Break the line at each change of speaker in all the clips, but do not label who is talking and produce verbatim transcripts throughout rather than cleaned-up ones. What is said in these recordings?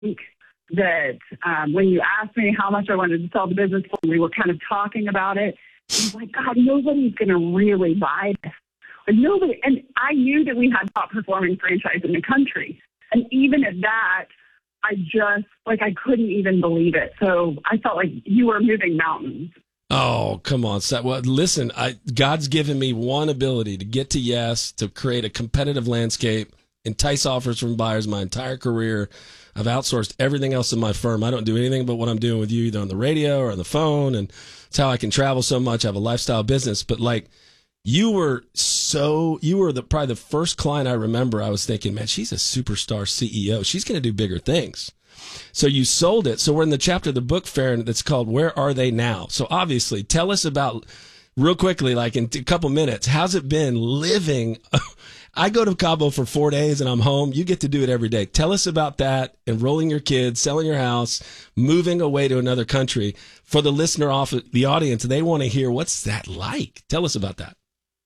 think that um, when you asked me how much I wanted to sell the business for, we were kind of talking about it. I was like, God, nobody's going to really buy this. Like, nobody, and I knew that we had top performing franchise in the country. And even at that, I just, like, I couldn't even believe it. So I felt like you were moving mountains.
Oh, come on. Well, listen, I, God's given me one ability to get to yes, to create a competitive landscape, entice offers from buyers my entire career. I've outsourced everything else in my firm. I don't do anything but what I'm doing with you, either on the radio or on the phone. And it's how I can travel so much. I have a lifestyle business. But like, you were so, you were the probably the first client I remember. I was thinking, man, she's a superstar C E O. She's going to do bigger things. So you sold it. So we're in the chapter of the book, Farron, that's called Where Are They Now? So obviously, tell us about, real quickly, like in a couple minutes, how's it been living? I go to Cabo for four days and I'm home. You get to do it every day. Tell us about that, enrolling your kids, selling your house, moving away to another country. For the listener off the audience, they want to hear, what's that like? Tell us about that.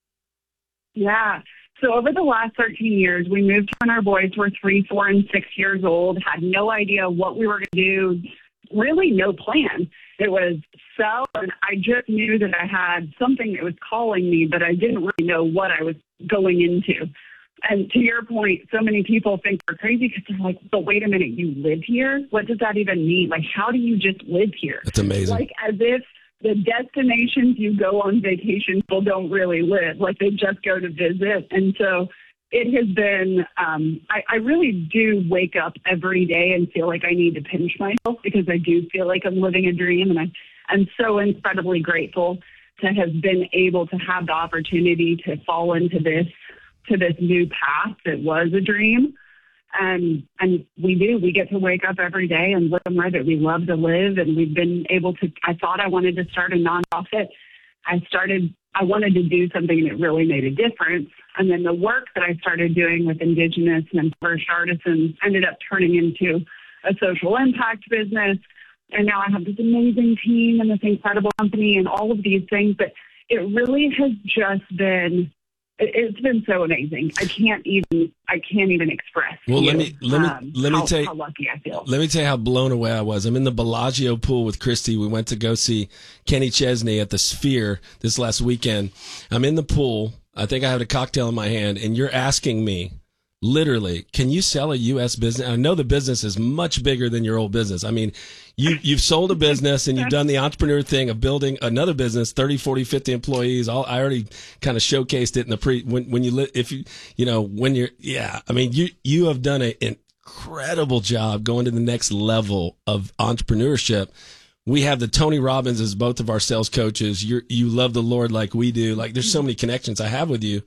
Yeah. So over the last thirteen years, we moved when our boys were three, four, and six years old, had no idea what we were going to do, really no plan. It was sell, and I just knew that I had something that was calling me, but I didn't really know what I was going into. And to your point, so many people think we're crazy because they're like, but wait a minute, you live here? What does that even mean? Like, how do you just live here?
That's amazing.
Like, as if the destinations you go on vacation, people don't really live. Like, they just go to visit. And so it has been, um, I, I really do wake up every day and feel like I need to pinch myself because I do feel like I'm living a dream. And I, I'm so incredibly grateful to have been able to have the opportunity to fall into this, to this new path that was a dream. And, and we do, we get to wake up every day and live somewhere that we love to live. And we've been able to, I thought I wanted to start a nonprofit. I started, I wanted to do something that really made a difference. And then the work that I started doing with Indigenous and impoverished artisans ended up turning into a social impact business. And now I have this amazing team and this incredible company and all of these things. But it really has just been, it's been so amazing. I can't even, I can't even express.
Well,
you,
let me, let me,
um,
let me
how,
tell you,
how lucky I feel.
Let me tell you how blown away I was. I'm in the Bellagio pool with Christy. We went to go see Kenny Chesney at the Sphere this last weekend. I'm in the pool. I think I had a cocktail in my hand, and you're asking me, literally, can you sell a U S business? I know the business is much bigger than your old business. I mean, you, you've sold a business and you've done the entrepreneur thing of building another business, thirty, forty, fifty employees. All, I already kind of showcased it in the pre, when, when you, if you, you know, when you're, yeah, I mean, you, you have done an incredible job going to the next level of entrepreneurship. We have the Tony Robbins as both of our sales coaches. You you love the Lord like we do. Like, there's so many connections I have with you.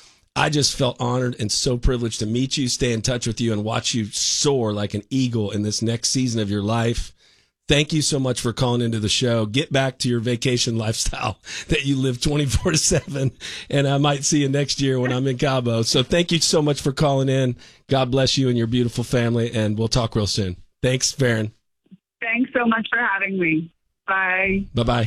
I just felt honored and so privileged to meet you, stay in touch with you, and watch you soar like an eagle in this next season of your life. Thank you so much for calling into the show. Get back to your vacation lifestyle that you live twenty-four seven, and I might see you next year when I'm in Cabo. So thank you so much for calling in. God bless you and your beautiful family, and we'll talk real soon. Thanks, Farron.
Thanks so much for having me. Bye.
Bye-bye.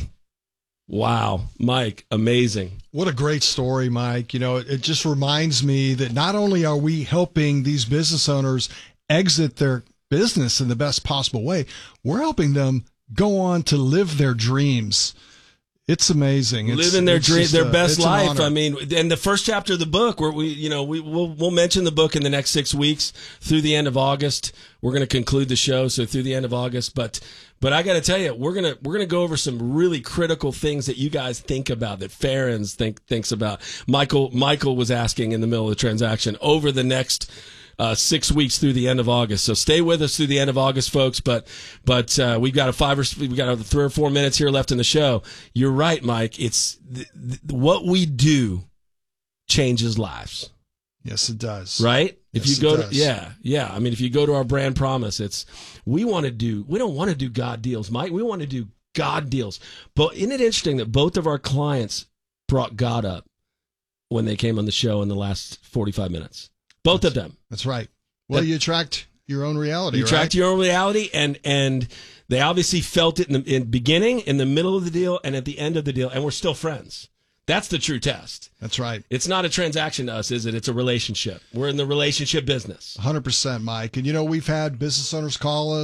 Wow, Mike, amazing.
What a great story, Mike. You know, it, it just reminds me that not only are we helping these business owners exit their business in the best possible way, we're helping them go on to live their dreams. It's amazing. It's,
Living their dream, their
a,
best life.
Honor.
I mean, and the first chapter of the book, where we, you know, we we'll, we'll mention the book in the next six weeks through the end of August. We're going to conclude the show, so through the end of August. But, but I got to tell you, we're gonna we're gonna go over some really critical things that you guys think about, that Farron's think thinks about. Michael Michael was asking in the middle of the transaction over the next Uh, six weeks through the end of August. So stay with us through the end of August, folks. But, but, uh, we've got a five or, we've got a three or four minutes here left in the show. You're right, Mike. It's th- th- what we do changes lives.
Yes, it does.
Right? If
Yes,
you go
it
to,
does.
yeah, yeah. I mean, if you go to our brand promise, it's, we want to do, we don't want to do God deals, Mike. We want to do God deals. But isn't it interesting that both of our clients brought God up when they came on the show in the last forty-five minutes? Both
that's,
of them.
That's right. Well,
that,
you attract your own reality.
You
right?
attract your own reality, and and they obviously felt it in the in beginning, in the middle of the deal, and at the end of the deal, and we're still friends. That's the true test.
That's right.
It's not a transaction to us, is it? It's a relationship. We're in the relationship business.
one hundred percent, Mike. And, you know, we've had business owners call us.